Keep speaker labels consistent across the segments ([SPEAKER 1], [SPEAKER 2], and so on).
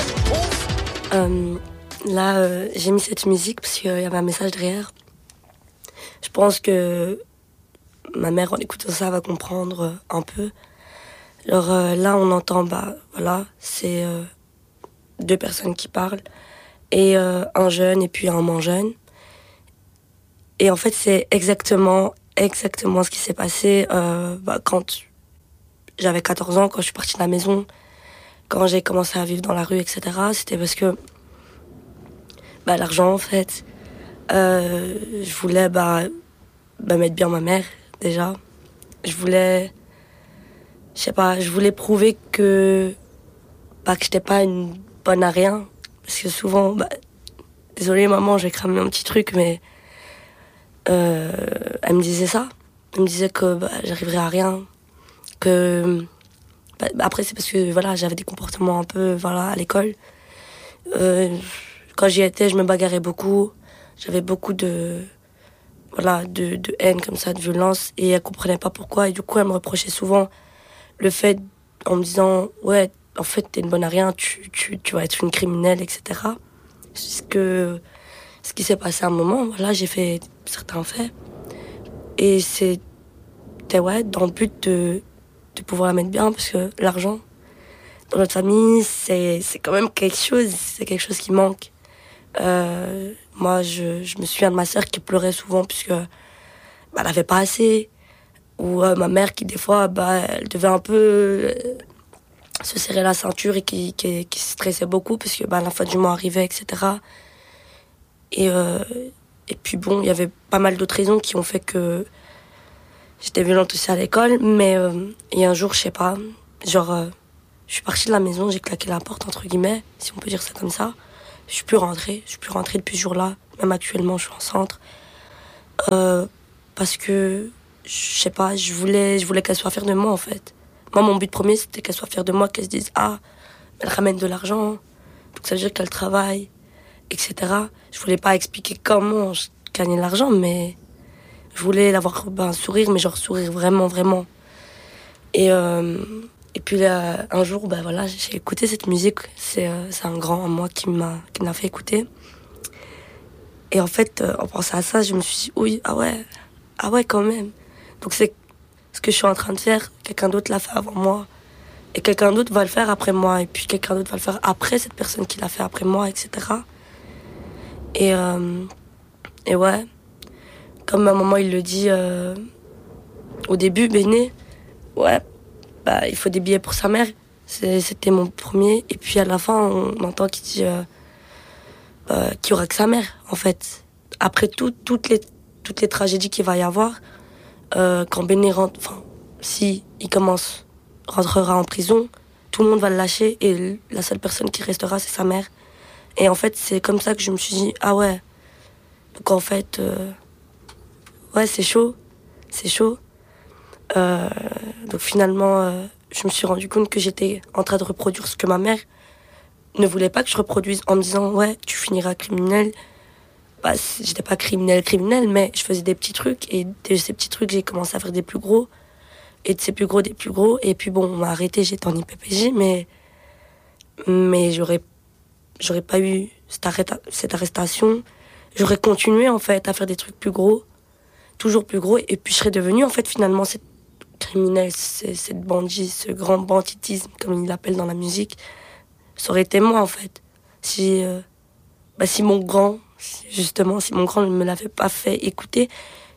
[SPEAKER 1] Euh, Là, j'ai mis cette musique parce qu'il y avait un message derrière. Je pense que ma mère, en écoutant ça, va comprendre un peu. Alors là, on entend, voilà, c'est deux personnes qui parlent et un jeune et puis un moins jeune. Et en fait, c'est exactement ce qui s'est passé quand j'avais 14 ans, quand je suis partie de la maison, quand j'ai commencé à vivre dans la rue, etc. C'était parce que l'argent, en fait, je voulais mettre bien ma mère, déjà. Je voulais, je sais pas, je voulais prouver que j'étais pas une bonne à rien. Parce que souvent, désolée maman, je vais cramer un petit truc, mais elle me disait ça. Elle me disait que j'arriverais à rien. Que après, c'est parce que voilà, j'avais des comportements un peu à l'école. Quand j'y étais, je me bagarrais beaucoup. J'avais beaucoup de haine comme ça, de violence, et elle comprenait pas pourquoi. Et du coup, elle me reprochait souvent le fait, en me disant, ouais, en fait, t'es une bonne à rien, tu vas être une criminelle, etc. Ce qui s'est passé à un moment, voilà, j'ai fait certains faits. Et c'était, ouais, dans le but de pouvoir la mettre bien, parce que l'argent, dans notre famille, c'est quand même c'est quelque chose qui manque. Moi, je me souviens de ma sœur qui pleurait souvent puisque elle avait pas assez. Ou ma mère qui, des fois, elle devait un peu se serrer la ceinture et qui se stressait beaucoup parce que la fin du mois arrivait, etc. Et, euh, et puis bon, il y avait pas mal d'autres raisons qui ont fait que j'étais violente aussi à l'école. Mais et un jour, je sais pas, je suis partie de la maison, j'ai claqué la porte, entre guillemets, si on peut dire ça comme ça. Je suis plus rentrée depuis ce jour-là. Même actuellement, je suis en centre. Parce que, je sais pas, je voulais qu'elle soit fière de moi, en fait. Moi, mon but premier, c'était qu'elle soit fière de moi, qu'elle se dise, ah, elle ramène de l'argent, donc ça veut dire qu'elle travaille, etc. Je voulais pas expliquer comment je gagnais de l'argent, mais je voulais l'avoir un sourire, mais genre sourire vraiment, vraiment. Et, euh, et puis là, un jour, voilà, j'ai écouté cette musique. C'est un grand à moi qui me l'a fait écouter. Et en fait, en pensant à ça, je me suis dit, oui, ah ouais, quand même. Donc c'est ce que je suis en train de faire, quelqu'un d'autre l'a fait avant moi. Et quelqu'un d'autre va le faire après moi. Et puis quelqu'un d'autre va le faire après cette personne qui l'a fait après moi, etc. Et, euh, et ouais, comme ma maman, il le dit au début, Béné, ouais, il faut des billets pour sa mère. C'était mon premier. Et puis à la fin, on entend qu'il dit qu'il y aura que sa mère, en fait. Après toutes les tragédies qu'il va y avoir, quand Béné rentre, enfin, si il rentrera en prison, tout le monde va le lâcher et la seule personne qui restera, c'est sa mère. Et en fait, c'est comme ça que je me suis dit, ah ouais. Donc en fait, ouais, c'est chaud. C'est chaud. Donc finalement, je me suis rendu compte que j'étais en train de reproduire ce que ma mère ne voulait pas que je reproduise en me disant, ouais, tu finiras criminel. J'étais pas criminel, mais je faisais des petits trucs et de ces petits trucs, j'ai commencé à faire des plus gros. Et de ces plus gros, des plus gros. Et puis bon, on m'a arrêté, j'étais en IPPJ, mais j'aurais pas eu cette arrestation. J'aurais continué, en fait, à faire des trucs plus gros, toujours plus gros. Et puis je serais devenue, en fait, finalement, cette criminelle, cette bandit, ce grand banditisme, comme il l'appelle dans la musique. Ça aurait été moi, en fait. Si mon grand, justement, si mon grand ne me l'avait pas fait écouter,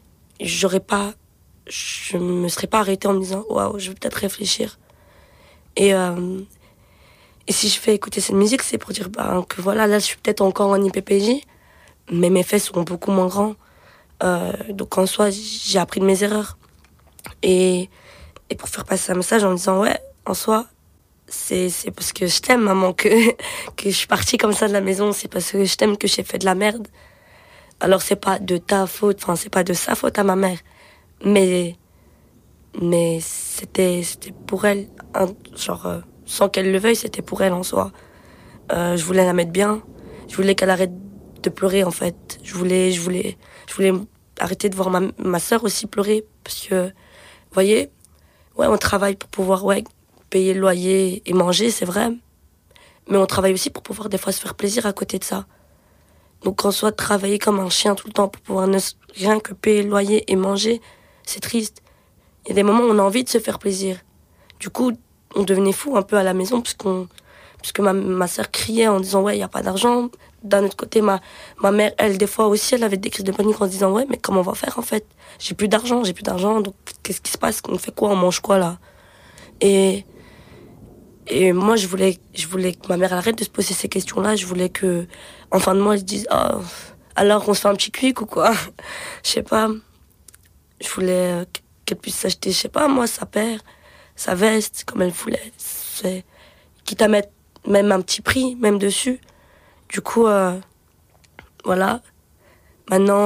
[SPEAKER 1] je me serais pas arrêtée en me disant, waouh, je vais peut-être réfléchir. Et, et si je fais écouter cette musique, c'est pour dire que voilà, là, je suis peut-être encore en IPPJ, mais mes faits sont beaucoup moins grands. Donc en soi, j'ai appris de mes erreurs. Et pour faire passer un message en disant, ouais, en soi, c'est parce que je t'aime, maman, que je suis partie comme ça de la maison. C'est parce que je t'aime que j'ai fait de la merde. Alors c'est pas de ta faute, enfin c'est pas de sa faute à ma mère. Mais c'était pour elle, sans qu'elle le veuille, c'était pour elle en soi. Je voulais la mettre bien. Je voulais qu'elle arrête de pleurer, en fait. Je voulais arrêter de voir ma sœur aussi pleurer. Parce que, vous voyez, ouais, on travaille pour pouvoir, ouais, payer le loyer et manger, c'est vrai. Mais on travaille aussi pour pouvoir des fois se faire plaisir à côté de ça. Donc en soi, travailler comme un chien tout le temps pour pouvoir rien que payer le loyer et manger, c'est triste. Il y a des moments où on a envie de se faire plaisir. Du coup, on devenait fou un peu à la maison puisque ma sœur criait en disant ouais, il n'y a pas d'argent. D'un autre côté, ma mère, elle, des fois aussi, elle avait des crises de panique en se disant ouais, mais comment on va faire en fait? J'ai plus d'argent, donc qu'est-ce qui se passe? On fait quoi? On mange quoi là? Et moi, je voulais que ma mère arrête de se poser ces questions-là. Je voulais que, en fin de mois, elle se dise oh, alors on se fait un petit quick ou quoi? Je sais pas. Je voulais qu'elle puisse s'acheter, je sais pas moi, sa paire, sa veste, comme elle voulait. Quitte à mettre même un petit prix, même dessus. Du coup, voilà. Maintenant,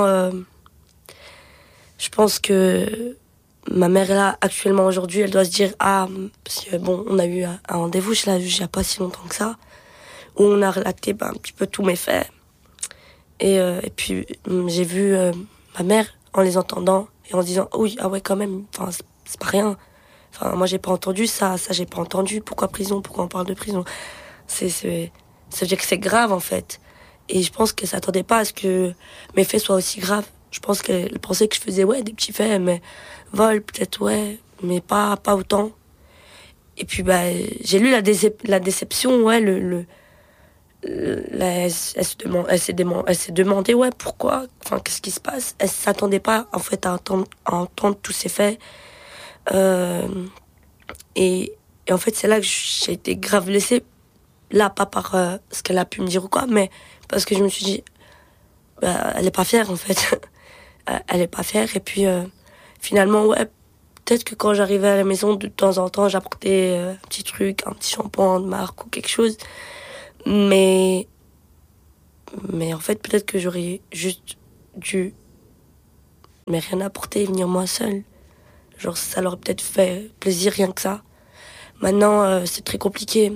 [SPEAKER 1] je pense que ma mère, là, actuellement, aujourd'hui, elle doit se dire, ah, parce que bon, on a eu un rendez-vous, je l'ai vu il y a pas si longtemps que ça, où on a relaté un petit peu tous mes faits. Et puis, j'ai vu ma mère en les entendant et en se disant, oui, ah ouais, quand même, enfin, c'est pas rien. Enfin, moi, j'ai pas entendu ça, j'ai pas entendu. Pourquoi prison? Pourquoi on parle de prison? Ça veut dire que c'est grave, en fait. Et je pense qu'elle s'attendait pas à ce que mes faits soient aussi graves. Je pense qu'elle pensait que je faisais, ouais, des petits faits, mais vol, peut-être, ouais, mais pas autant. Et puis, bah, j'ai lu la déception, ouais, elle s'est demandé, ouais, pourquoi, enfin, qu'est-ce qui se passe? Elle s'attendait pas, en fait, à entendre tous ces faits. Et en fait, c'est là que j'ai été grave blessée. Là, pas par ce qu'elle a pu me dire ou quoi, mais parce que je me suis dit, bah, elle est pas fière, en fait. Elle est pas fière. Et puis, finalement, ouais, peut-être que quand j'arrivais à la maison, de temps en temps, j'apportais un petit truc, un petit shampoing de marque ou quelque chose. Mais en fait, peut-être que j'aurais juste dû, mais rien apporter et venir moi seule. Genre, ça leur aurait peut-être fait plaisir, rien que ça. Maintenant, c'est très compliqué.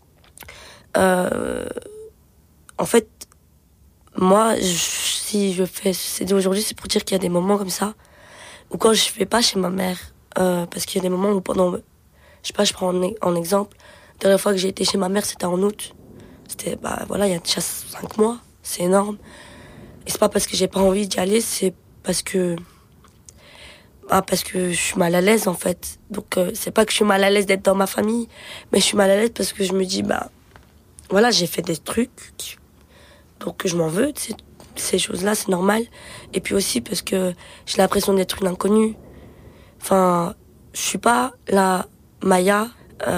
[SPEAKER 1] En fait, moi, si je fais ce CD aujourd'hui, c'est pour dire qu'il y a des moments comme ça, où quand je vais pas chez ma mère, parce qu'il y a des moments où pendant, je sais pas, je prends en exemple, la dernière fois que j'ai été chez ma mère, c'était en août. C'était, bah voilà, il y a déjà 5 mois, c'est énorme. Et c'est pas parce que j'ai pas envie d'y aller, c'est parce que je suis mal à l'aise, en fait. Donc, c'est pas que je suis mal à l'aise d'être dans ma famille, mais je suis mal à l'aise parce que je me dis, bah, voilà, j'ai fait des trucs, donc je m'en veux, ces choses-là, c'est normal. Et puis aussi parce que j'ai l'impression d'être une inconnue. Enfin, je suis pas la Maya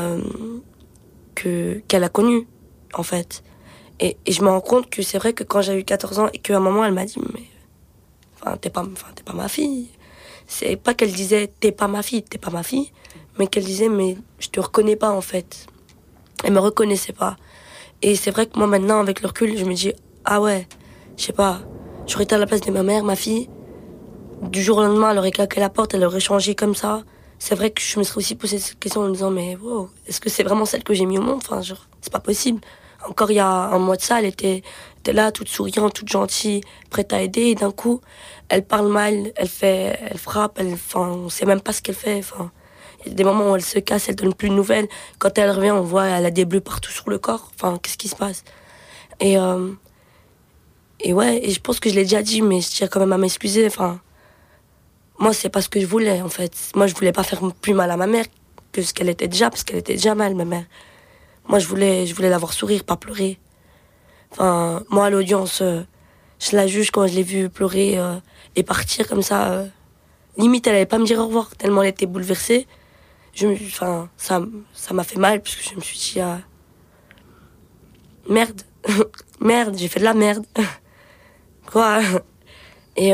[SPEAKER 1] qu'elle a connue, en fait. Et je me rends compte que c'est vrai que quand j'ai eu 14 ans et qu'à un moment, elle m'a dit, mais, t'es pas ma fille. C'est pas qu'elle disait, t'es pas ma fille, mais qu'elle disait, mais je te reconnais pas, en fait. Elle me reconnaissait pas. Et c'est vrai que moi, maintenant, avec le recul, je me dis, ah ouais, je sais pas, j'aurais été à la place de ma mère, ma fille. Du jour au lendemain, elle aurait claqué la porte, elle aurait changé comme ça. C'est vrai que je me serais aussi posé cette question en me disant, mais wow, est-ce que c'est vraiment celle que j'ai mis au monde? Enfin, genre, c'est pas possible. Encore il y a un mois de ça, elle était là, toute souriante, toute gentille, prête à aider. Et d'un coup, elle parle mal, elle frappe, on sait même pas ce qu'elle fait. Enfin, il y a des moments où elle se casse, elle donne plus de nouvelles. Quand elle revient, on voit, elle a des bleus partout sur le corps. Enfin, qu'est-ce qui se passe? Et ouais, et je pense que je l'ai déjà dit, mais je tiens quand même à m'excuser. Enfin, moi, c'est pas ce que je voulais, en fait. Moi, je voulais pas faire plus mal à ma mère que ce qu'elle était déjà, parce qu'elle était déjà mal, ma mère. Moi, je voulais la voir sourire, pas pleurer. Enfin, moi, à l'audience, je la juge quand je l'ai vue pleurer et partir comme ça. Limite, elle allait pas me dire au revoir, tellement elle était bouleversée. Ça m'a fait mal, parce que je me suis dit, ah, merde, merde, j'ai fait de la merde. Quoi? Et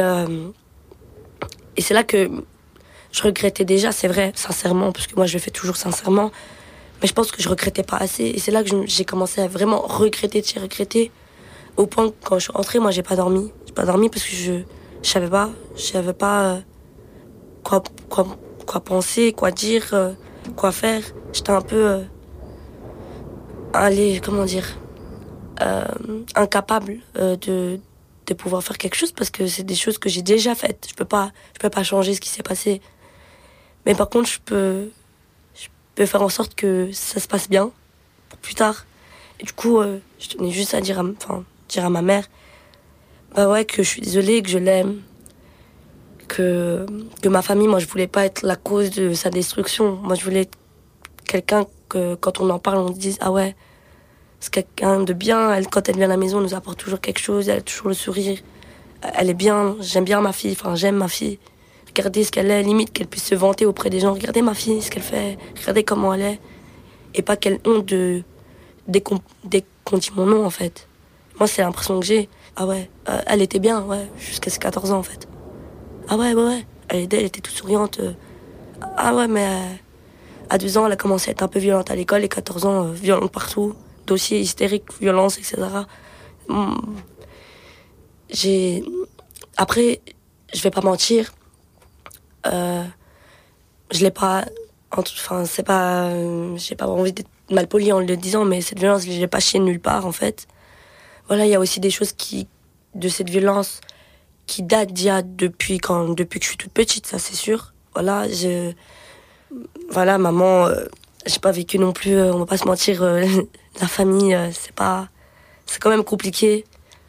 [SPEAKER 1] c'est là que je regrettais déjà, c'est vrai, sincèrement, parce que moi, je le fais toujours sincèrement. Mais je pense que je regrettais pas assez. Et c'est là que j'ai commencé à vraiment regretter. Au point que quand je suis rentrée, moi, j'ai pas dormi. J'ai pas dormi parce que je savais pas. Je savais pas quoi penser, quoi dire, quoi faire. J'étais un peu... incapable de pouvoir faire quelque chose parce que c'est des choses que j'ai déjà faites. Je peux pas changer ce qui s'est passé. Mais par contre, je peux faire en sorte que ça se passe bien pour plus tard. Et du coup, je tenais juste à dire à ma mère, bah ouais, que je suis désolée, que je l'aime, que ma famille, moi, je voulais pas être la cause de sa destruction. Moi, je voulais être quelqu'un que, quand on en parle, on se dise, ah ouais, c'est quelqu'un de bien. Elle, quand elle vient à la maison, elle nous apporte toujours quelque chose, elle a toujours le sourire. Elle est bien, j'aime bien ma fille, j'aime ma fille. Regardez ce qu'elle est, limite qu'elle puisse se vanter auprès des gens. Regardez ma fille, ce qu'elle fait, regardez comment elle est. Et pas qu'elle honte dès qu'on dit mon nom, en fait. Moi, c'est l'impression que j'ai. Ah ouais, elle était bien, ouais, jusqu'à ses 14 ans, en fait. Ah ouais, ouais, ouais. Elle était toute souriante. Ah ouais, mais à 12 ans, elle a commencé à être un peu violente à l'école, et 14 ans, violente partout. Dossier hystérique, violence, etc. Hum, J'ai... Après, je vais pas mentir, je l'ai pas... c'est pas... j'ai pas envie d'être mal poli en le disant, mais cette violence, je l'ai pas chiée nulle part, en fait. Voilà, il y a aussi des choses de cette violence qui datent depuis que je suis toute petite, ça c'est sûr. Voilà, maman, j'ai pas vécu non plus, on va pas se mentir, la famille, c'est quand même compliqué.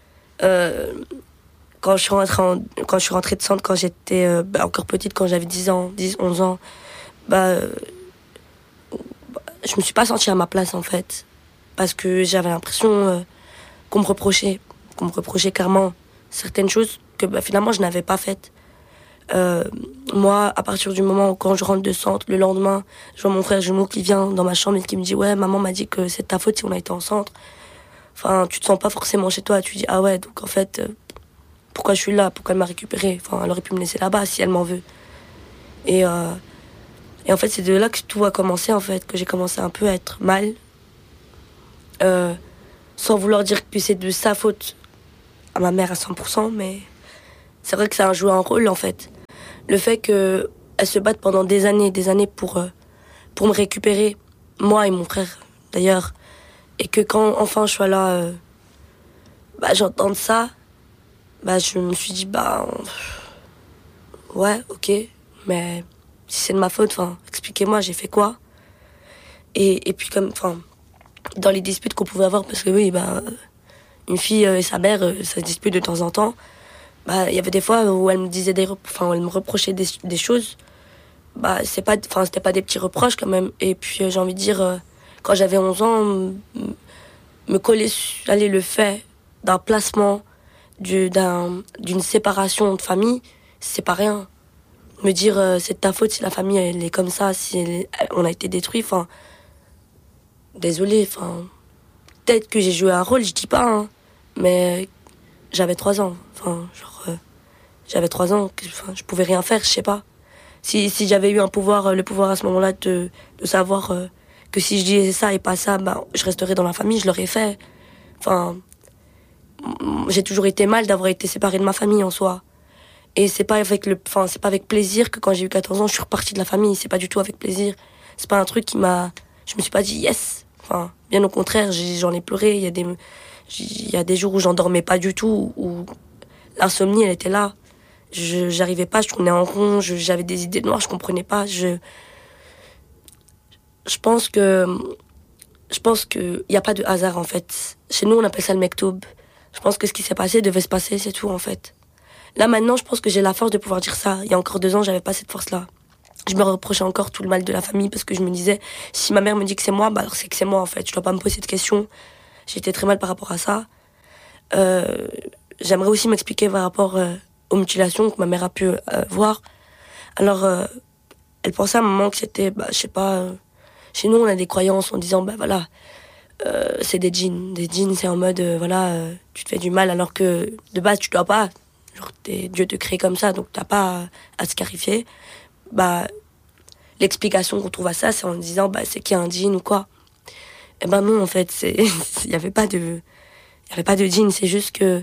[SPEAKER 1] Quand je suis rentrée de centre, quand j'étais encore petite, quand j'avais 11 ans, bah, je me suis pas sentie à ma place, en fait. Parce que j'avais l'impression qu'on me reprochait clairement certaines choses que finalement je n'avais pas faites. Moi, à partir du moment où quand je rentre de centre, le lendemain, je vois mon frère jumeau qui vient dans ma chambre et qui me dit ouais, maman m'a dit que c'est de ta faute si on a été en centre. Enfin, tu te sens pas forcément chez toi, tu dis ah ouais, donc en fait, pourquoi je suis là, pourquoi elle m'a récupéré, enfin elle aurait pu me laisser là-bas si elle m'en veut. Et en fait c'est de là que tout a commencé, en fait, que j'ai commencé un peu à être mal, sans vouloir dire que c'est de sa faute à ma mère à 100%, mais c'est vrai que ça a joué un rôle, en fait. Le fait qu'elle se batte pendant des années pour me récupérer, moi et mon frère d'ailleurs, et que quand enfin je sois là, j'entends ça, je me suis dit ouais, ok, mais si c'est de ma faute, expliquez-moi, j'ai fait quoi? Et puis dans les disputes qu'on pouvait avoir, parce que oui, une fille et sa mère, ça se dispute de temps en temps. Il y avait des fois où elle me disait où elle me reprochait des choses. C'était pas des petits reproches quand même. Et puis j'ai envie de dire, quand j'avais 11 ans, me coller le fait d'un placement, d'une séparation de famille, c'est pas rien. Me dire c'est de ta faute si la famille elle est comme ça, si on a été détruit, désolé, peut-être que j'ai joué un rôle, je dis pas, hein, mais j'avais 3 ans, j'avais 3 ans, je pouvais rien faire, je sais pas. Si j'avais eu le pouvoir à ce moment-là de savoir que si je disais ça et pas ça, je resterais dans la famille, je l'aurais fait. J'ai toujours été mal d'avoir été séparée de ma famille en soi. Et c'est pas avec plaisir que quand j'ai eu 14 ans, je suis repartie de la famille. C'est pas du tout avec plaisir. C'est pas un truc je me suis pas dit yes. Bien au contraire, j'en ai pleuré. Il y a des jours où j'en dormais pas du tout, où l'insomnie, elle était là. J'arrivais pas, je tournais en rond, j'avais des idées noires, je comprenais pas. Je pense que y a pas de hasard, en fait. Chez nous, on appelle ça le mektoub. Je pense que ce qui s'est passé devait se passer, c'est tout, en fait. Là, maintenant, je pense que j'ai la force de pouvoir dire ça. Il y a encore 2 ans, j'avais pas cette force-là. Je me reprochais encore tout le mal de la famille parce que je me disais, si ma mère me dit que c'est moi, alors c'est que c'est moi, en fait. Je dois pas me poser de questions. J'étais très mal par rapport à ça. J'aimerais aussi m'expliquer par rapport aux mutilations que ma mère a pu voir. Alors, elle pensait à un moment que c'était, je sais pas, chez nous on a des croyances en disant, c'est des djinns. Des djinns, c'est en mode, tu te fais du mal alors que de base tu dois pas. Genre, Dieu te crée comme ça, donc t'as pas à se scarifier. L'explication qu'on trouve à ça, c'est en disant, c'est qu'il y a un djinn ou quoi. Eh non, en fait, il y avait pas de djinn, c'est juste que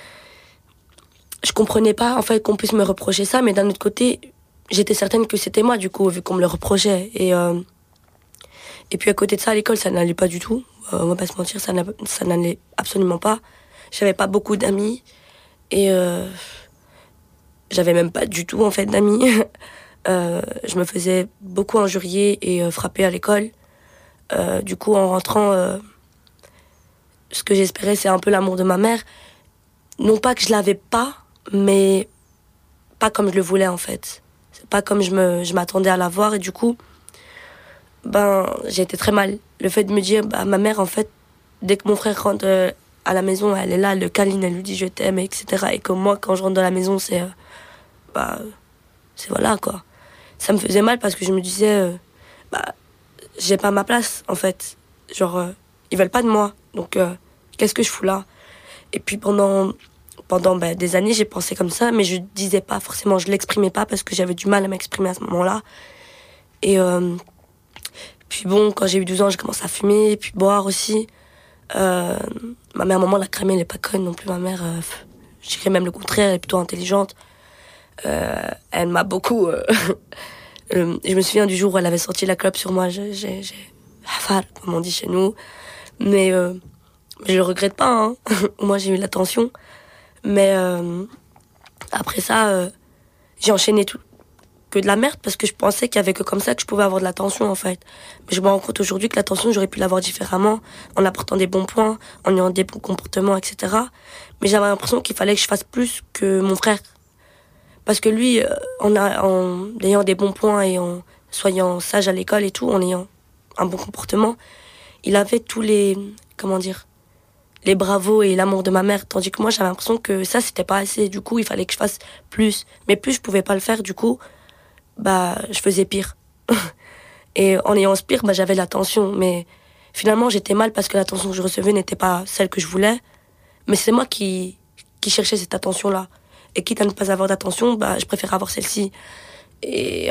[SPEAKER 1] je comprenais pas, en fait, qu'on puisse me reprocher ça, mais d'un autre côté, j'étais certaine que c'était moi, du coup, vu qu'on me le reprochait. Et puis à côté de ça, à l'école, ça n'allait pas du tout. On va pas se mentir, ça n'allait absolument pas. J'avais pas beaucoup d'amis. Et j'avais même pas du tout, en fait, d'amis. Je me faisais beaucoup injurier et frapper à l'école. Du coup, en rentrant ce que j'espérais, c'est un peu l'amour de ma mère. Non pas que je l'avais pas, mais pas comme je le voulais, en fait. C'est pas comme je m'attendais à l'avoir, et du coup, j'ai été très mal. Le fait de me dire, ma mère, en fait, dès que mon frère rentre à la maison, elle est là, elle le câline, elle lui dit je t'aime, etc. Et que moi, quand je rentre dans la maison, bah, c'est voilà, quoi. Ça me faisait mal parce que je me disais, j'ai pas ma place, en fait. Genre, ils veulent pas de moi. Donc, qu'est-ce que je fous là? Et puis, pendant des années, j'ai pensé comme ça, mais je disais pas forcément, je l'exprimais pas parce que j'avais du mal à m'exprimer à ce moment-là. Et puis bon, quand j'ai eu 12 ans, j'ai commencé à fumer, et puis boire aussi. Ma mère, à un moment, la cramée, elle est pas conne non plus, ma mère. Je dirais même le contraire, elle est plutôt intelligente. Elle m'a beaucoup... je me souviens du jour où elle avait sorti la clope sur moi, j'ai hafal, comme on dit chez nous. Mais je le regrette pas, hein. Moi, j'ai eu l'attention. Mais après ça, j'ai enchaîné tout que de la merde parce que je pensais qu'il y avait que comme ça que je pouvais avoir de l'attention, en fait. Mais je me rends compte aujourd'hui que l'attention, j'aurais pu l'avoir différemment, en apportant des bons points, en ayant des bons comportements, etc. Mais j'avais l'impression qu'il fallait que je fasse plus que mon frère. Parce que lui, en ayant des bons points et en soyant sage à l'école et tout, en ayant un bon comportement, il avait tous les, comment dire, les bravos et l'amour de ma mère. Tandis que moi, j'avais l'impression que ça, c'était pas assez. Du coup, il fallait que je fasse plus. Mais plus je pouvais pas le faire, du coup, je faisais pire. Et en ayant ce pire, j'avais l'attention. Mais finalement, j'étais mal parce que l'attention que je recevais n'était pas celle que je voulais. Mais c'est moi qui cherchais cette attention-là. Et quitte à ne pas avoir d'attention, je préfère avoir celle-ci. Et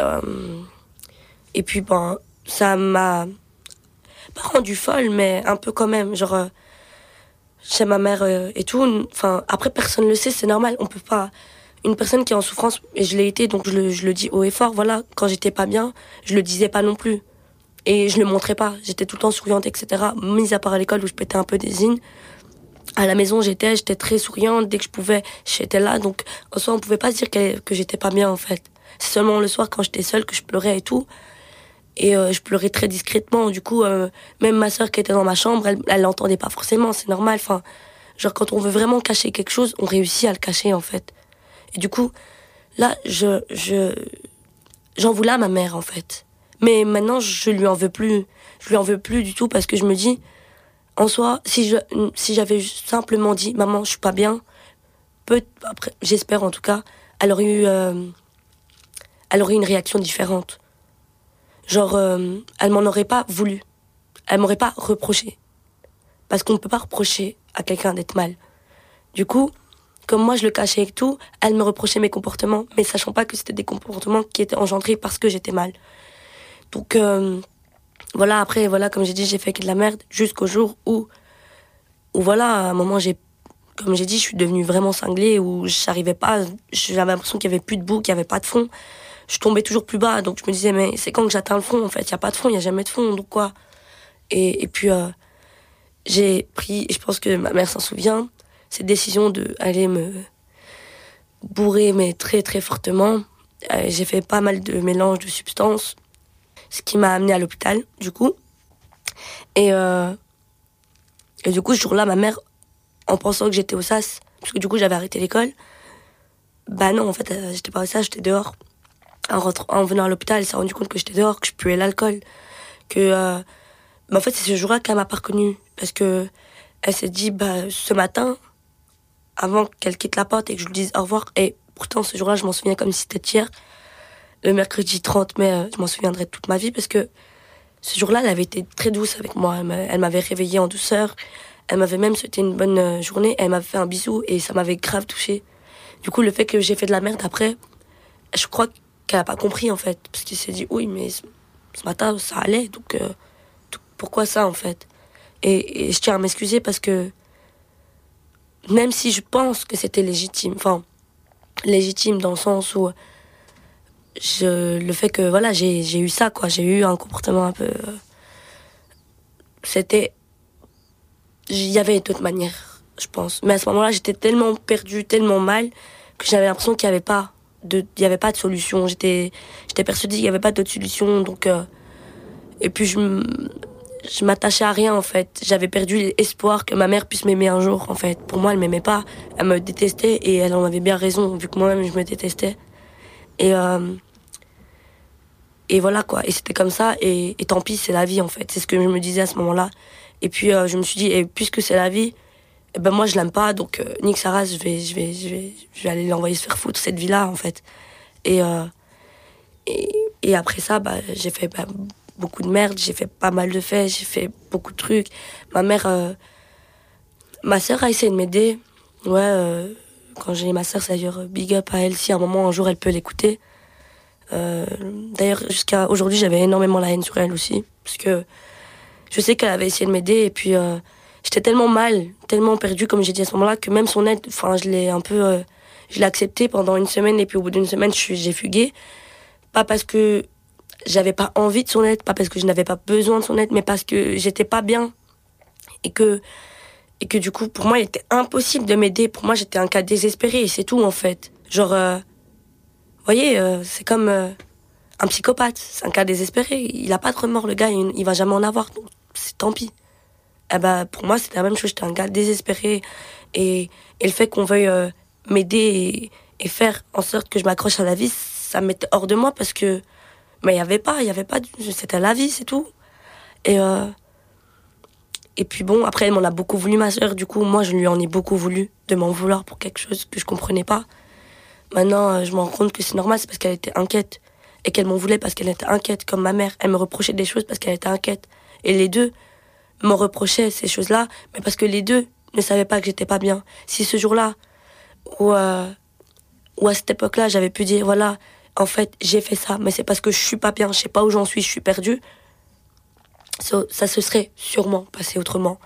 [SPEAKER 1] puis, ça m'a pas rendu folle, mais un peu quand même. Genre, chez ma mère et tout. Enfin, après, personne le sait, c'est normal. On peut pas... Une personne qui est en souffrance, et je l'ai été, donc je le dis haut et fort, voilà. Quand j'étais pas bien, je le disais pas non plus. Et je le montrais pas. J'étais tout le temps souriante, etc. Mis à part à l'école où je pétais un peu des zines. À la maison, j'étais très souriante. Dès que je pouvais, j'étais là. Donc, en soi, on pouvait pas se dire que j'étais pas bien, en fait. C'est seulement le soir, quand j'étais seule, que je pleurais et tout. Et je pleurais très discrètement. Du coup, même ma sœur qui était dans ma chambre, elle l'entendait pas forcément. C'est normal. Enfin, genre, quand on veut vraiment cacher quelque chose, on réussit à le cacher, en fait. Et du coup, là, j'en voulais à ma mère, en fait. Mais maintenant, je lui en veux plus. Je lui en veux plus du tout parce que je me dis, en soi, si j'avais simplement dit, maman, je suis pas bien, après, j'espère en tout cas, elle aurait eu une réaction différente. Genre, elle m'en aurait pas voulu. Elle m'aurait pas reproché. Parce qu'on ne peut pas reprocher à quelqu'un d'être mal. Du coup, comme moi je le cachais et tout, elle me reprochait mes comportements, mais sachant pas que c'était des comportements qui étaient engendrés parce que j'étais mal. Donc, voilà, après, voilà, comme j'ai dit, j'ai fait que de la merde jusqu'au jour où voilà, à un moment, comme j'ai dit, je suis devenue vraiment cinglée, où j'arrivais pas, j'avais l'impression qu'il y avait plus de bout, qu'il y avait pas de fond. Je tombais toujours plus bas, donc je me disais, mais c'est quand que j'atteins le fond, en fait? Il y a pas de fond, il y a jamais de fond, donc quoi? Et puis, j'ai pris, je pense que ma mère s'en souvient, cette décision de aller me bourrer, mais très très fortement. J'ai fait pas mal de mélanges de substances, ce qui m'a amené à l'hôpital, du coup. Et du coup, ce jour-là, ma mère, en pensant que j'étais au SAS, parce que du coup, j'avais arrêté l'école, non, en fait, j'étais pas au SAS, j'étais dehors. En venant à l'hôpital, elle s'est rendue compte que j'étais dehors, que je puais l'alcool, que... en fait, c'est ce jour-là qu'elle m'a pas reconnue, parce que elle s'est dit, ce matin, avant qu'elle quitte la porte et que je lui dise au revoir, et pourtant, ce jour-là, je m'en souviens comme si c'était hier, le mercredi 30 mai, je m'en souviendrai toute ma vie, parce que ce jour-là, elle avait été très douce avec moi. Elle m'avait réveillée en douceur. Elle m'avait même souhaité une bonne journée. Elle m'avait fait un bisou et ça m'avait grave touchée. Du coup, le fait que j'ai fait de la merde après, je crois qu'elle a pas compris, en fait. Parce qu'elle s'est dit, oui, mais ce matin, ça allait. Donc, pourquoi ça, en fait? Et je tiens à m'excuser parce que même si je pense que c'était légitime, enfin, légitime dans le sens où le fait que, voilà, j'ai eu ça, quoi. J'ai eu un comportement un peu... il y avait d'autres manières, je pense. Mais à ce moment-là, j'étais tellement perdue, tellement mal, que j'avais l'impression qu'il n'y avait pas de solution. J'étais persuadée qu'il n'y avait pas d'autre solution. Donc, et puis, je m'attachais à rien en fait. J'avais perdu l'espoir que ma mère puisse m'aimer un jour en fait. Pour moi, elle m'aimait pas, elle me détestait et elle en avait bien raison vu que moi-même je me détestais. Et et voilà quoi. Et c'était comme ça et tant pis, c'est la vie en fait. C'est ce que je me disais à ce moment-là. Et puis je me suis dit, et puisque c'est la vie, eh ben moi je l'aime pas, donc nique sa race, je vais aller l'envoyer se faire foutre cette vie-là en fait. Et et après ça, bah j'ai fait beaucoup de merde, j'ai fait pas mal de faits, j'ai fait beaucoup de trucs. Ma mère, ma sœur a essayé de m'aider. Ouais, quand j'ai ma sœur, c'est d'ailleurs big up à elle. Si à un moment, un jour, elle peut l'écouter. D'ailleurs, jusqu'à aujourd'hui, j'avais énormément la haine sur elle aussi. Parce que je sais qu'elle avait essayé de m'aider. Et puis, j'étais tellement mal, tellement perdue, comme j'ai dit à ce moment-là, que même son aide, enfin, je l'ai un peu... je l'ai acceptée pendant une semaine. Et puis, au bout d'une semaine, j'ai fugué. Pas parce que j'avais pas envie de son aide, pas parce que je n'avais pas besoin de son aide, mais parce que j'étais pas bien. Et que du coup, pour moi, il était impossible de m'aider. Pour moi, j'étais un cas désespéré et c'est tout, en fait. Genre, vous voyez, c'est comme un psychopathe. C'est un cas désespéré. Il a pas de remords, le gars, il va jamais en avoir. Donc, c'est tant pis. Eh ben, pour moi, c'était la même chose. J'étais un gars désespéré. Et le fait qu'on veuille m'aider et faire en sorte que je m'accroche à la vie, ça me mettait hors de moi parce que, mais il y avait pas, c'était la vie, c'est tout. Et puis bon, après, elle m'en a beaucoup voulu, ma sœur. Du coup, moi, je lui en ai beaucoup voulu de m'en vouloir pour quelque chose que je comprenais pas. Maintenant, je me rends compte que c'est normal, c'est parce qu'elle était inquiète. Et qu'elle m'en voulait parce qu'elle était inquiète, comme ma mère. Elle me reprochait des choses parce qu'elle était inquiète. Et les deux m'en reprochaient ces choses-là, mais parce que les deux ne savaient pas que j'étais pas bien. Si ce jour-là, ou à cette époque-là, j'avais pu dire, voilà, en fait, j'ai fait ça, mais c'est parce que je suis pas bien, je sais pas où j'en suis, je suis perdue. Ça se serait sûrement passé autrement.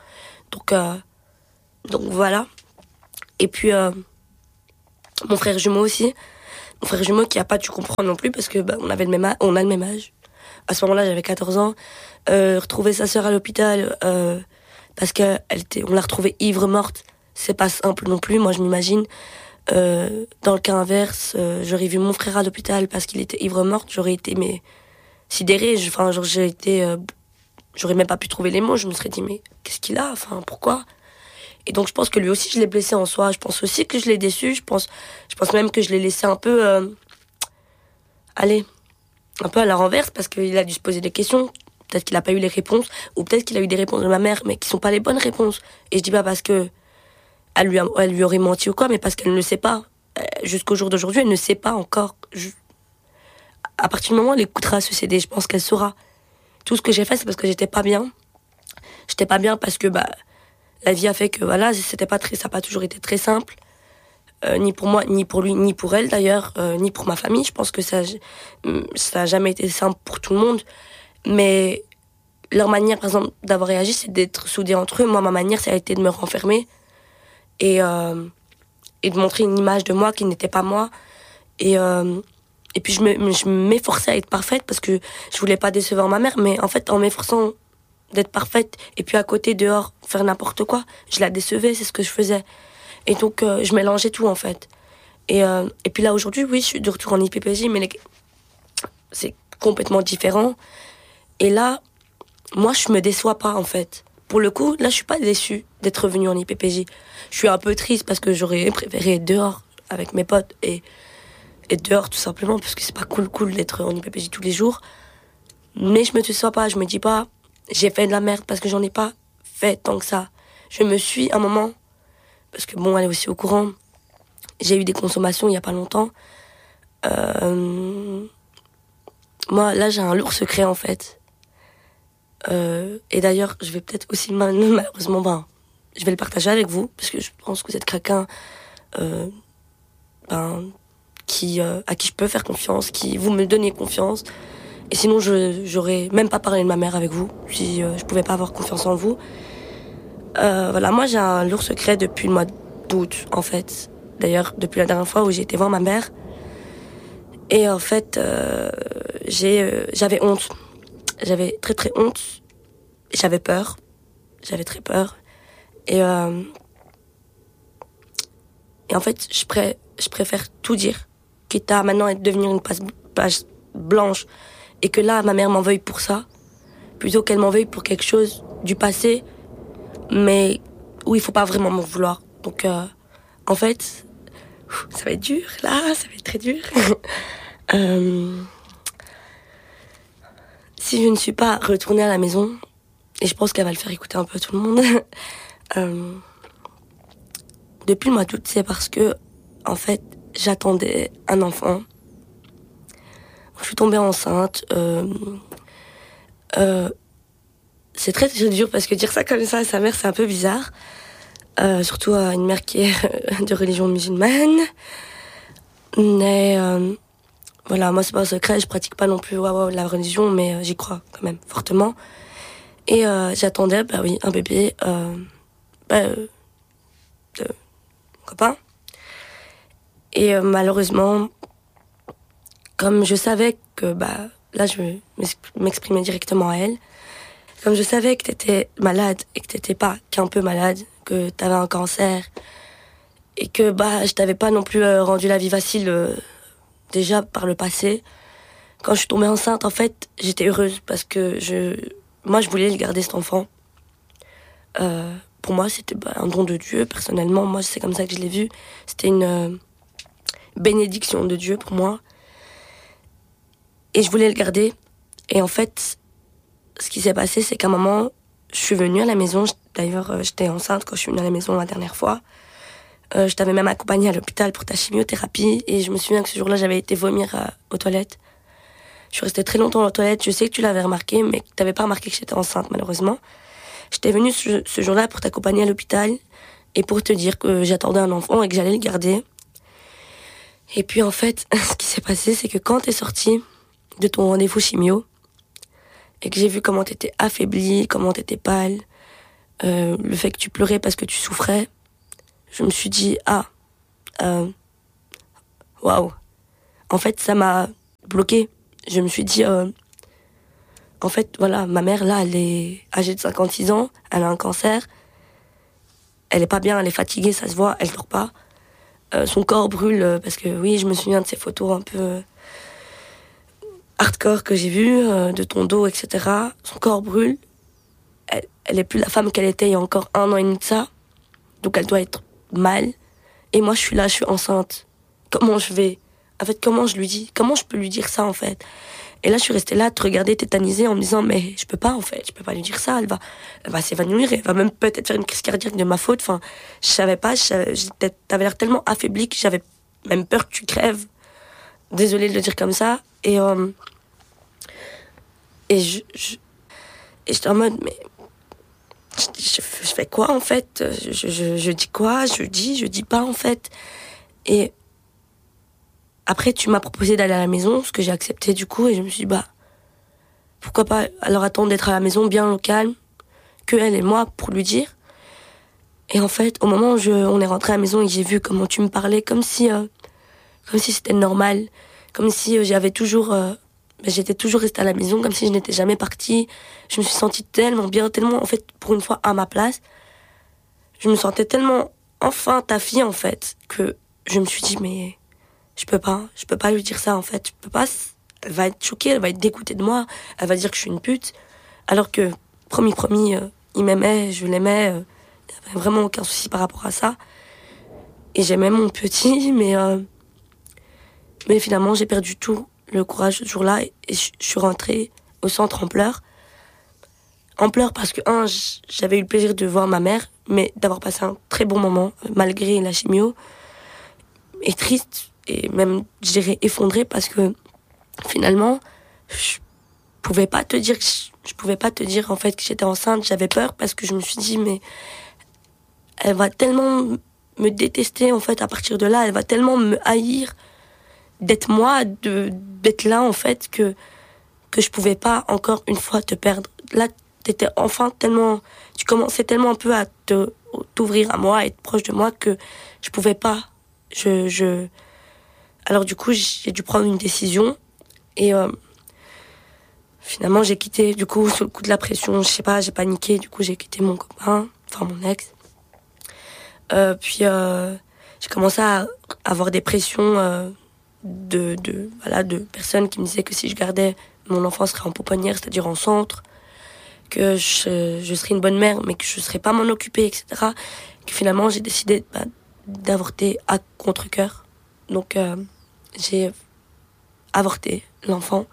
[SPEAKER 1] Donc voilà. Et puis mon frère jumeau aussi. Mon frère jumeau qui a pas dû comprendre non plus parce que on a le même âge. À ce moment-là, j'avais 14 ans. Retrouver sa sœur à l'hôpital parce on l'a retrouvée ivre morte. C'est pas simple non plus, moi je m'imagine. Dans le cas inverse, j'aurais vu mon frère à l'hôpital parce qu'il était ivre morte, j'aurais été sidérée. J'aurais même pas pu trouver les mots. Je me serais dit, mais qu'est-ce qu'il a? Enfin, pourquoi? Et donc, je pense que lui aussi, je l'ai blessé en soi. Je pense aussi que je l'ai déçu. Je pense même que je l'ai laissé un peu, un peu à la renverse parce qu'il a dû se poser des questions. Peut-être qu'il a pas eu les réponses. Ou peut-être qu'il a eu des réponses de ma mère, mais qui sont pas les bonnes réponses. Et je dis pas parce que elle lui aurait menti ou quoi, mais parce qu'elle ne le sait pas. Jusqu'au jour d'aujourd'hui, elle ne sait pas encore. À partir du moment où elle écoutera ce CD, je pense qu'elle saura. Tout ce que j'ai fait, c'est parce que j'étais pas bien. J'étais pas bien parce que la vie a fait que voilà, ça a pas toujours été très simple, ni pour moi, ni pour lui, ni pour elle d'ailleurs, ni pour ma famille. Je pense que ça a jamais été simple pour tout le monde. Mais leur manière, par exemple, d'avoir réagi, c'est d'être soudés entre eux. Moi, ma manière, ça a été de me renfermer et de montrer une image de moi qui n'était pas moi. Et puis je m'efforçais à être parfaite parce que je voulais pas décevoir ma mère, mais en fait en m'efforçant d'être parfaite et puis à côté dehors faire n'importe quoi, je la décevais, c'est ce que je faisais. Et donc je mélangeais tout en fait. Et puis là aujourd'hui, oui, je suis de retour en IPPJ, mais c'est complètement différent. Et là, moi je me déçois pas en fait. Pour le coup, là je suis pas déçue d'être revenue en IPPJ. Je suis un peu triste parce que j'aurais préféré être dehors avec mes potes et dehors tout simplement parce que c'est pas cool d'être en IPPJ tous les jours. Mais je me déçois pas, je me dis pas j'ai fait de la merde parce que j'en ai pas fait tant que ça. Je me suis un moment, parce que bon, elle est aussi au courant, j'ai eu des consommations il y a pas longtemps. Moi là j'ai un lourd secret en fait. Et d'ailleurs je vais peut-être aussi malheureusement je vais le partager avec vous parce que je pense que vous êtes quelqu'un à qui je peux faire confiance, qui vous me donnez confiance. Et sinon, j'aurais même pas parlé de ma mère avec vous, si je pouvais pas avoir confiance en vous. Voilà, moi j'ai un lourd secret depuis le mois d'août, en fait. D'ailleurs, depuis la dernière fois où j'ai été voir ma mère. Et en fait, j'avais honte. J'avais très très honte. J'avais peur. J'avais très peur. Et en fait, je préfère tout dire, quitte à maintenant devenir une page blanche, et que là, ma mère m'en veuille pour ça, plutôt qu'elle m'en veuille pour quelque chose du passé, mais où il faut pas vraiment m'en vouloir. Donc, en fait, ça va être dur, là, ça va être très dur. Si je ne suis pas retournée à la maison, et je pense qu'elle va le faire écouter un peu à tout le monde, depuis le mois d'août, c'est parce que, en fait, j'attendais un enfant. Je suis tombée enceinte. C'est très, très dur parce que dire ça comme ça à sa mère, c'est un peu bizarre. Surtout à une mère qui est de religion musulmane. Mais voilà, moi c'est pas un secret, je pratique pas non plus la religion, mais j'y crois quand même fortement. Et j'attendais, un bébé de mon copain. Et malheureusement, comme je savais que, là je vais m'exprimer directement à elle, comme je savais que t'étais malade et que t'étais pas qu'un peu malade, que t'avais un cancer, et que je t'avais pas non plus rendu la vie facile déjà par le passé. Quand je suis tombée enceinte, en fait, j'étais heureuse parce que moi je voulais le garder cet enfant. Pour moi, c'était un don de Dieu. Personnellement, moi c'est comme ça que je l'ai vu. C'était une bénédiction de Dieu pour moi. Et je voulais le garder. Et en fait, ce qui s'est passé, c'est qu'à un moment, je suis venue à la maison. D'ailleurs, j'étais enceinte quand je suis venue à la maison la dernière fois. Je t'avais même accompagnée à l'hôpital pour ta chimiothérapie. Et je me souviens que ce jour-là, j'avais été vomir aux toilettes. Je suis restée très longtemps aux toilettes. Je sais que tu l'avais remarqué, mais que tu n'avais pas remarqué que j'étais enceinte, malheureusement. J'étais venue ce jour-là pour t'accompagner à l'hôpital et pour te dire que j'attendais un enfant et que j'allais le garder. Et puis en fait, ce qui s'est passé, c'est que quand t'es sortie de ton rendez-vous chimio et que j'ai vu comment t'étais affaiblie, comment t'étais pâle, le fait que tu pleurais parce que tu souffrais, je me suis dit, waouh. En fait, ça m'a bloquée. Je me suis dit, en fait, voilà, ma mère, là, elle est âgée de 56 ans, elle a un cancer, elle est pas bien, elle est fatiguée, ça se voit, elle dort pas. Son corps brûle, parce que oui, je me souviens de ces photos un peu hardcore que j'ai vues, de ton dos, etc. Son corps brûle. Elle est plus la femme qu'elle était il y a encore 1 an et demi de ça. Donc elle doit être mal. Et moi, je suis là, je suis enceinte. Comment je vais? En fait, comment je lui dis? Comment je peux lui dire ça, en fait? Et là, je suis restée là, à te regarder tétanisée en me disant, mais je peux pas, en fait. Je peux pas lui dire ça. Elle va s'évanouir. Elle va même peut-être faire une crise cardiaque de ma faute. Enfin, je savais pas. T'avais l'air tellement affaiblie que j'avais même peur que tu crèves. Désolée de le dire comme ça. Et j'étais en mode, mais je fais quoi, en fait? Je dis quoi? Je dis pas, en fait. Et après, tu m'as proposé d'aller à la maison, ce que j'ai accepté du coup, et je me suis dit, pourquoi pas alors attendre d'être à la maison bien au calme, que elle et moi, pour lui dire. Et en fait, au moment où on est rentré à la maison et que j'ai vu comment tu me parlais, comme si c'était normal, comme si j'étais toujours restée à la maison, comme si je n'étais jamais partie. Je me suis sentie tellement bien, tellement, en fait, pour une fois, à ma place. Je me sentais tellement, enfin, ta fille, en fait, que je me suis dit, mais je peux pas lui dire ça, en fait. Je peux pas, elle va être choquée, elle va être dégoûtée de moi, elle va dire que je suis une pute. Alors que, promis, il m'aimait, je l'aimais, il n'y avait vraiment aucun souci par rapport à ça. Et j'aimais mon petit, mais finalement, j'ai perdu tout le courage ce jour-là et je suis rentrée au centre en pleurs. En pleurs parce que, j'avais eu le plaisir de voir ma mère, mais d'avoir passé un très bon moment, malgré la chimio. Et triste, et même, je dirais, effondrée parce que, finalement, je pouvais pas te dire en fait que j'étais enceinte. J'avais peur parce que je me suis dit, mais elle va tellement me détester, en fait, à partir de là. Elle va tellement me haïr d'être moi, d'être là, en fait, que je pouvais pas encore une fois te perdre. Là, t'étais enfin tellement, tu commençais tellement un peu à t'ouvrir à moi, à être proche de moi que je pouvais pas. Alors du coup, j'ai dû prendre une décision et finalement j'ai quitté, du coup, sous le coup de la pression, je sais pas, j'ai paniqué, du coup j'ai quitté mon copain, enfin mon ex. Puis j'ai commencé à avoir des pressions de personnes qui me disaient que si je gardais mon enfant serait en pouponnière, c'est-à-dire en centre, que je serais une bonne mère, mais que je ne serais pas m'en occuper, etc. Que finalement, j'ai décidé d'avorter à contre-cœur. Donc, j'ai avorté l'enfant.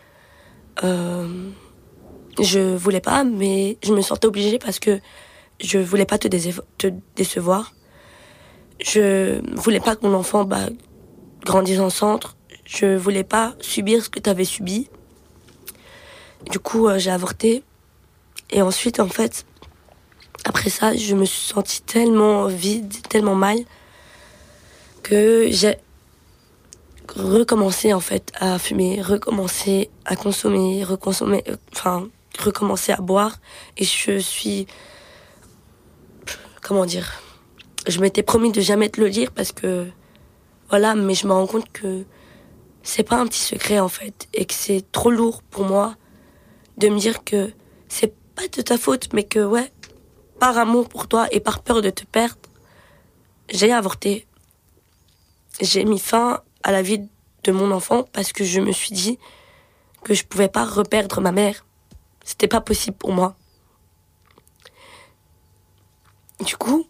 [SPEAKER 1] Je voulais pas, mais je me sentais obligée parce que je voulais pas te décevoir. Je voulais pas que mon enfant grandisse en centre. Je voulais pas subir ce que tu avais subi. Du coup, j'ai avorté. Et ensuite, en fait, après ça, je me suis sentie tellement vide, tellement mal, que j'ai recommencé en fait à fumer, recommencé à consommer, recommencé à boire. Et je suis... Comment dire? Je m'étais promis de jamais te le dire parce que... Voilà, mais je me rends compte que c'est pas un petit secret en fait. Et que c'est trop lourd pour moi de me dire que c'est pas de ta faute, mais que ouais, par amour pour toi et par peur de te perdre, j'ai avorté. J'ai mis fin à la vie de mon enfant parce que je me suis dit que je pouvais pas reperdre ma mère. C'était pas possible pour moi. Du coup,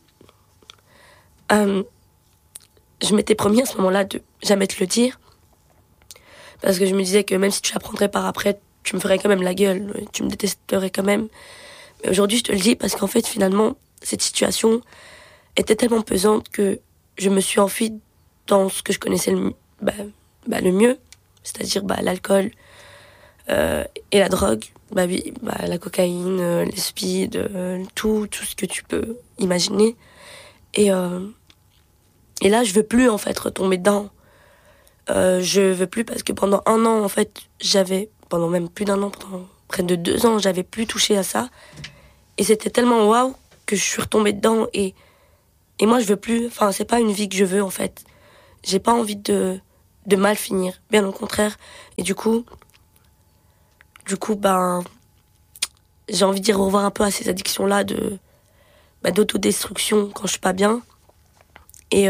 [SPEAKER 1] je m'étais promis à ce moment-là de jamais te le dire parce que je me disais que même si tu l'apprendrais par après, tu me ferais quand même la gueule, tu me détesterais quand même. Mais aujourd'hui, je te le dis parce qu'en fait, finalement, cette situation était tellement pesante que je me suis enfuie dans ce que je connaissais le mieux, c'est-à-dire l'alcool et la drogue, la cocaïne, les speed, tout ce que tu peux imaginer. Et là, je veux plus en fait retomber dedans. Je veux plus parce que pendant un an, en fait, pendant même plus d'un an, pendant près de 2 ans, j'avais plus touché à ça. Et c'était tellement waouh que je suis retombée dedans et moi je veux plus, enfin c'est pas une vie que je veux en fait. J'ai pas envie de mal finir, bien au contraire. Et du coup j'ai envie de dire au revoir un peu à ces addictions là d'autodestruction quand je suis pas bien. Et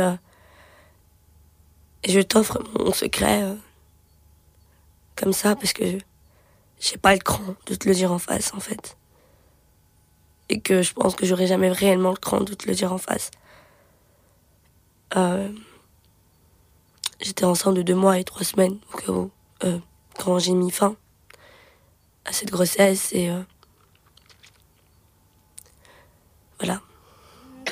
[SPEAKER 1] je t'offre mon secret comme ça parce que j'ai pas le cran de te le dire en face en fait. Et que je pense que j'aurai jamais réellement le cran de te le dire en face. J'étais enceinte de 2 mois et 3 semaines quand j'ai mis fin à cette grossesse et voilà.